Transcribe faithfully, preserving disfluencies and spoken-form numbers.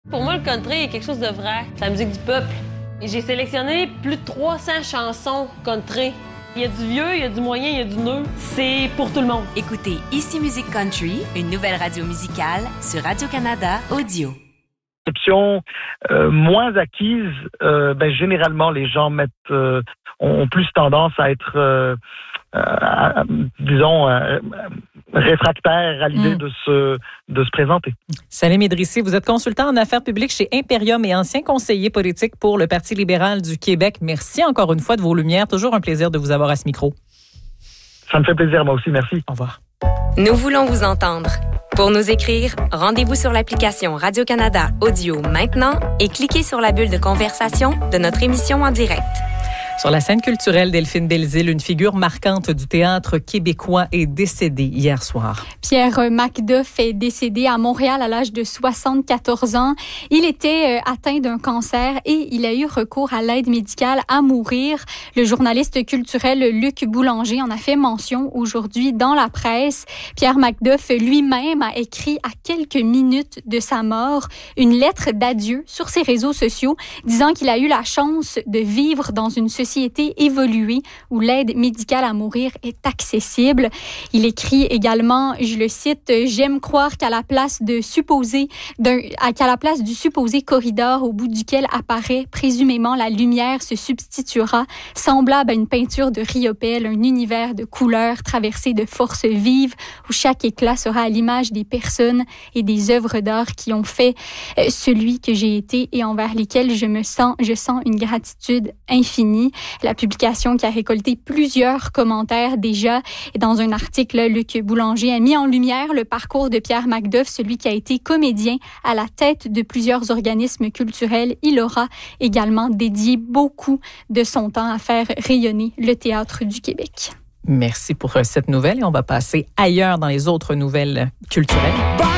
Pour moi, le country est quelque chose de vrai. C'est la musique du peuple. Et j'ai sélectionné plus de trois cents chansons country. Il y a du vieux, il y a du moyen, il y a du neuf. C'est pour tout le monde. Écoutez Ici Musique Country, une nouvelle radio musicale sur Radio-Canada Audio. Options euh, moins acquises, euh, ben, généralement, les gens mettent, euh, ont plus tendance à être, euh, euh, disons, euh, réfractaires à l'idée mmh. de se de se présenter. Salim Idrissi, vous êtes consultant en affaires publiques chez Imperium et ancien conseiller politique pour le Parti libéral du Québec. Merci encore une fois de vos lumières. Toujours un plaisir de vous avoir à ce micro. Ça me fait plaisir, moi aussi. Merci. Au revoir. Nous voulons vous entendre. Pour nous écrire, rendez-vous sur l'application Radio-Canada Audio maintenant et cliquez sur la bulle de conversation de notre émission en direct. Sur la scène culturelle, Delphine Belzile, une figure marquante du théâtre québécois, est décédée hier soir. Pierre Macduff est décédé à Montréal à l'âge de soixante-quatorze ans. Il était atteint d'un cancer et il a eu recours à l'aide médicale à mourir. Le journaliste culturel Luc Boulanger en a fait mention aujourd'hui dans la presse. Pierre Macduff lui-même a écrit à quelques minutes de sa mort une lettre d'adieu sur ses réseaux sociaux, disant qu'il a eu la chance de vivre dans une société évoluée où l'aide médicale à mourir est accessible. Il écrit également, je le cite, « J'aime croire qu'à la place de supposé d'un, qu'à la place du supposé corridor au bout duquel apparaît présumément la lumière se substituera, semblable à une peinture de Riopelle, un univers de couleurs traversé de forces vives où chaque éclat sera à l'image des personnes et des œuvres d'art qui ont fait euh, celui que j'ai été et envers lesquels je me sens, je sens une gratitude infinie. » La publication qui a récolté plusieurs commentaires déjà. Et dans un article, Luc Boulanger a mis en lumière le parcours de Pierre Macduff, celui qui a été comédien à la tête de plusieurs organismes culturels. Il aura également dédié beaucoup de son temps à faire rayonner le théâtre du Québec. Merci pour cette nouvelle et on va passer ailleurs dans les autres nouvelles culturelles.